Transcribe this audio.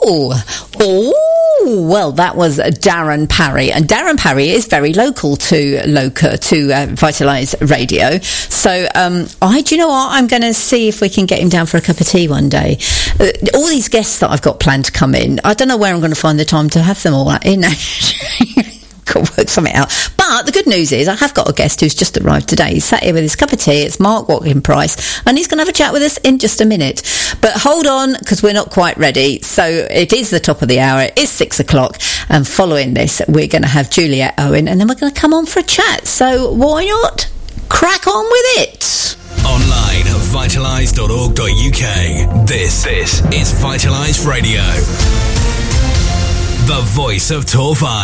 Well, that was Darren Parry, and Darren Parry is very local to Vitalise Radio. So, do you know what? I'm going to see if we can get him down for a cup of tea one day. All these guests that I've got planned to come in, I don't know where I'm going to find the time to have them all in. Got to work something out. But the good news is I have got a guest who's just arrived today. He's sat here with his cup of tea. It's Mark Watkin-Price, and he's going to have a chat with us in just a minute. But hold on, because we're not quite ready. So it is the top of the hour. It is 6 o'clock, and following this, we're going to have Juliet Owen, and then we're going to come on for a chat. So why not crack on with it? Online at vitalise.org.uk. This is Vitalise Radio, the voice of Torfine.